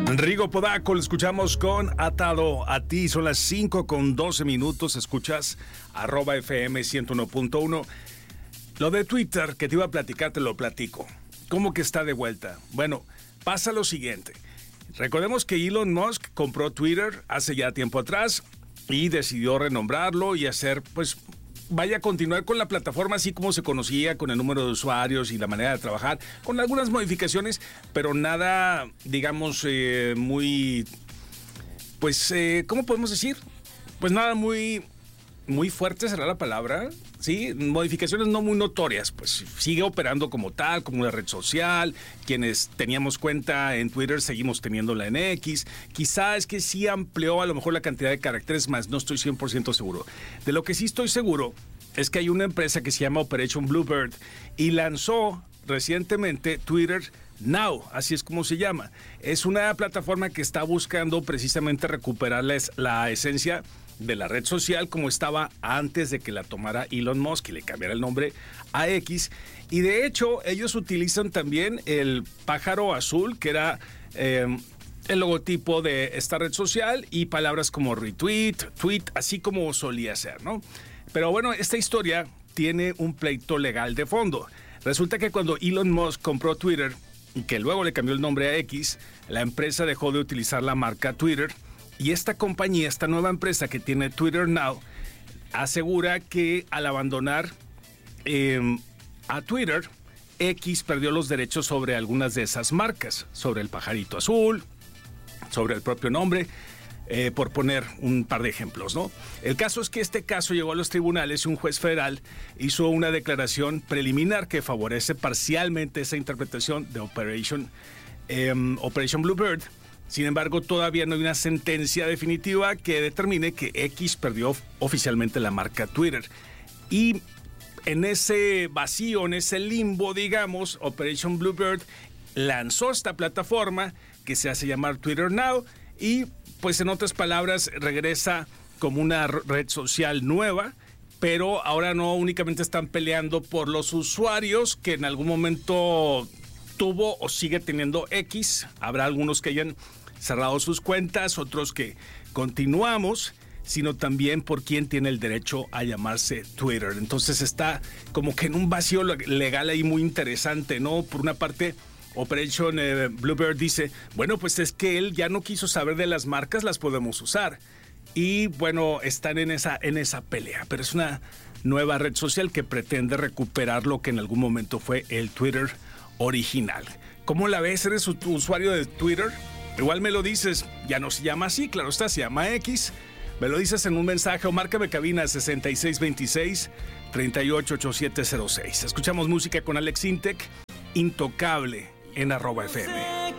Rigo Podaco, lo escuchamos con Atado a Ti. Son las 5:12. Escuchas @FM 101.1. Lo de Twitter que te iba a platicar, te lo platico. ¿Cómo que está de vuelta? Bueno, pasa lo siguiente. Recordemos que Elon Musk compró Twitter hace ya tiempo atrás y decidió renombrarlo y hacer, pues, vaya a continuar con la plataforma así como se conocía, con el número de usuarios y la manera de trabajar, con algunas modificaciones, pero nada, digamos, muy, pues, ¿cómo podemos decir? Pues nada muy fuerte, será la palabra, ¿sí? Modificaciones no muy notorias, pues sigue operando como tal, como una red social. Quienes teníamos cuenta en Twitter seguimos teniéndola en X. Quizá es que sí amplió a lo mejor la cantidad de caracteres, más no estoy 100% seguro. De lo que sí estoy seguro es que hay una empresa que se llama Operation Bluebird y lanzó recientemente Twitter Now, así es como se llama. Es una plataforma que está buscando precisamente recuperar la esencia de la red social como estaba antes de que la tomara Elon Musk y le cambiara el nombre a X. Y de hecho, ellos utilizan también el pájaro azul, que era el logotipo de esta red social, y palabras como retweet, tweet, así como solía ser, ¿no? Pero bueno, esta historia tiene un pleito legal de fondo. Resulta que cuando Elon Musk compró Twitter y que luego le cambió el nombre a X, la empresa dejó de utilizar la marca Twitter. Y esta compañía, esta nueva empresa que tiene Twitter Now, asegura que al abandonar a Twitter, X perdió los derechos sobre algunas de esas marcas, sobre el pajarito azul, sobre el propio nombre, por poner un par de ejemplos, ¿no? El caso es que este caso llegó a los tribunales y un juez federal hizo una declaración preliminar que favorece parcialmente esa interpretación de Operation Bluebird. Sin embargo, todavía no hay una sentencia definitiva que determine que X perdió oficialmente la marca Twitter. Y en ese vacío, en ese limbo, digamos, Operation Bluebird lanzó esta plataforma que se hace llamar Twitter Now y, pues en otras palabras, regresa como una red social nueva, pero ahora no únicamente están peleando por los usuarios que en algún momento tuvo o sigue teniendo X. Habrá algunos que hayan cerrado sus cuentas, otros que continuamos, sino también por quién tiene el derecho a llamarse Twitter. Entonces está como que en un vacío legal ahí muy interesante, ¿no? Por una parte, Operation Bluebird dice, bueno, pues es que él ya no quiso saber de las marcas, las podemos usar. Y bueno, están en esa pelea, pero es una nueva red social que pretende recuperar lo que en algún momento fue el Twitter original. ¿Cómo la ves? ¿Eres usuario de Twitter? Igual me lo dices, ya no se llama así, claro está, se llama X. Me lo dices en un mensaje o márcame cabina 6626-388706. Escuchamos música con Alex Intec, Intocable en @FM.